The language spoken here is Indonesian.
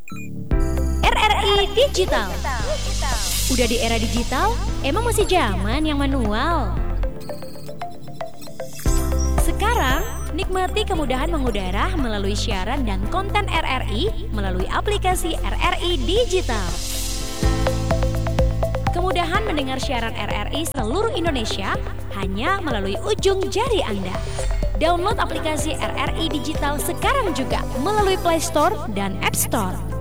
RRI Digital. Udah di era digital, emang masih zaman yang manual? Sekarang, nikmati kemudahan mengudara melalui siaran dan konten RRI melalui aplikasi RRI Digital. Kemudahan mendengar siaran RRI seluruh Indonesia hanya melalui ujung jari Anda. Download aplikasi RRI Digital sekarang juga melalui Play Store dan App Store.